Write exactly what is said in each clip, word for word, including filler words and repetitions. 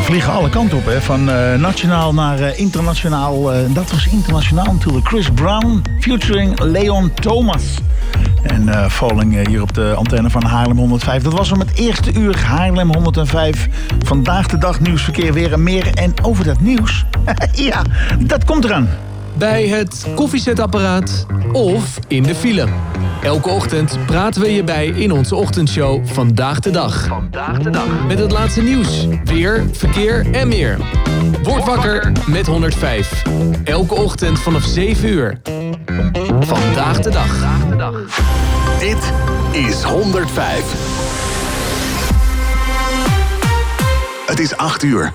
vliegen alle kanten op, hè? Van uh, nationaal naar uh, internationaal. Uh, dat was internationaal natuurlijk. Chris Brown featuring Leon Thomas. En uh, Falling uh, hier op de antenne van Haarlem honderdvijf. Dat was hem het eerste uur Haarlem honderdvijf. Vandaag de dag nieuwsverkeer weer en meer. En over dat nieuws, ja, dat komt eraan. Bij het koffiezetapparaat of in de file. Elke ochtend praten we je bij in onze ochtendshow Vandaag de Dag. Vandaag de Dag. Met het laatste nieuws, weer, verkeer en meer. Word wakker met honderdvijf. Elke ochtend vanaf zeven uur. Vandaag de Dag. Dit is honderdvijf. Het is acht uur.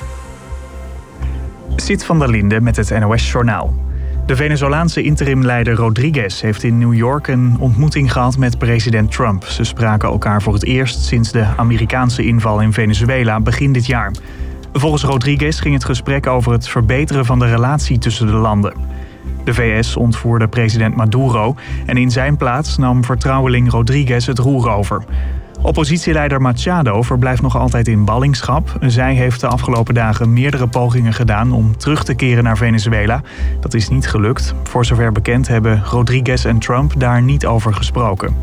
Sit van der Linde met het N O S-journaal. De Venezolaanse interimleider Rodriguez heeft in New York een ontmoeting gehad met president Trump. Ze spraken elkaar voor het eerst sinds de Amerikaanse inval in Venezuela begin dit jaar. Volgens Rodriguez ging het gesprek over het verbeteren van de relatie tussen de landen. De V S ontvoerde president Maduro en in zijn plaats nam vertrouweling Rodriguez het roer over. Oppositieleider Machado verblijft nog altijd in ballingschap. Zij heeft de afgelopen dagen meerdere pogingen gedaan om terug te keren naar Venezuela. Dat is niet gelukt. Voor zover bekend hebben Rodriguez en Trump daar niet over gesproken.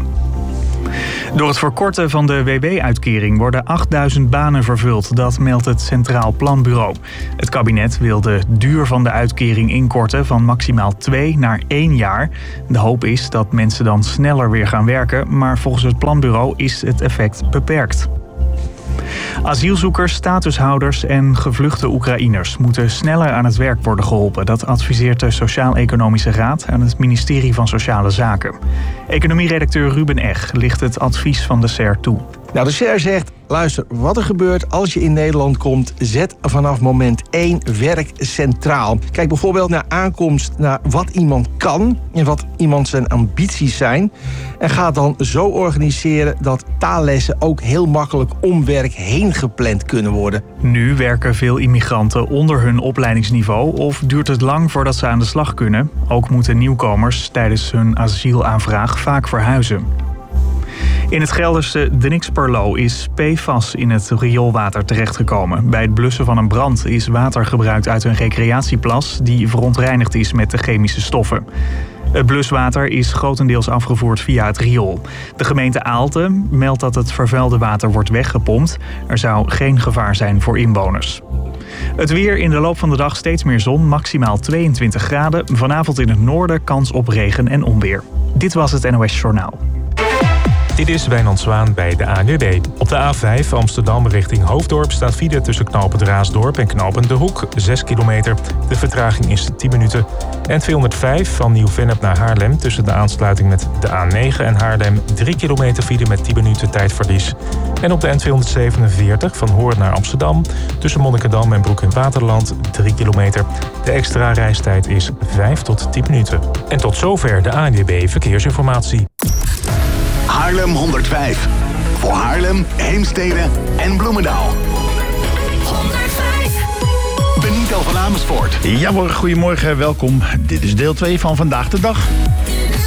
Door het verkorten van de W W-uitkering worden achtduizend banen vervuld. Dat meldt het Centraal Planbureau. Het kabinet wil de duur van de uitkering inkorten van maximaal twee naar één jaar. De hoop is dat mensen dan sneller weer gaan werken, maar volgens het planbureau is het effect beperkt. Asielzoekers, statushouders en gevluchte Oekraïners moeten sneller aan het werk worden geholpen. Dat adviseert de Sociaal-Economische Raad aan het ministerie van Sociale Zaken. Economieredacteur Ruben Eg licht het advies van de S E R toe. Nou, de S E R zegt, luister, wat er gebeurt als je in Nederland komt, zet vanaf moment één werk centraal. Kijk bijvoorbeeld naar aankomst, naar wat iemand kan en wat iemand zijn ambities zijn. En ga dan zo organiseren dat taallessen ook heel makkelijk om werk heen gepland kunnen worden. Nu werken veel immigranten onder hun opleidingsniveau of duurt het lang voordat ze aan de slag kunnen. Ook moeten nieuwkomers tijdens hun asielaanvraag vaak verhuizen. In het Gelderse De Nixperlo is P F A S in het rioolwater terechtgekomen. Bij het blussen van een brand is water gebruikt uit een recreatieplas die verontreinigd is met de chemische stoffen. Het bluswater is grotendeels afgevoerd via het riool. De gemeente Aalten meldt dat het vervuilde water wordt weggepompt. Er zou geen gevaar zijn voor inwoners. Het weer in de loop van de dag steeds meer zon, maximaal tweeëntwintig graden. Vanavond in het noorden kans op regen en onweer. Dit was het N O S Journaal. Dit is Wijnand Zwaan bij de A N W B. Op de A vijf Amsterdam richting Hoofddorp staat file tussen knooppunt Raasdorp en knooppunt De Hoek, zes kilometer. De vertraging is tien minuten. N tweehonderdvijf van Nieuw-Vennep naar Haarlem tussen de aansluiting met de A negen en Haarlem, drie kilometer file met tien minuten tijdverlies. En op de N tweehonderdzevenenveertig van Hoorn naar Amsterdam tussen Monnikendam en Broek in Waterland, drie kilometer. De extra reistijd is vijf tot tien minuten. En tot zover de A N W B Verkeersinformatie. Haarlem honderdvijf. Voor Haarlem, Heemstede en Bloemendaal. honderdvijf. Benito van Amersfoort. Ja hoor, goedemorgen, welkom. Dit is deel twee van Vandaag de Dag.